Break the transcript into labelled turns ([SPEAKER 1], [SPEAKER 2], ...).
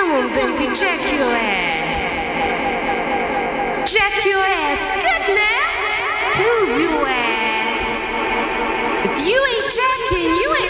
[SPEAKER 1] Come on, baby, check your ass. Check your ass. Good now. Move your ass. If you ain't checking, you ain't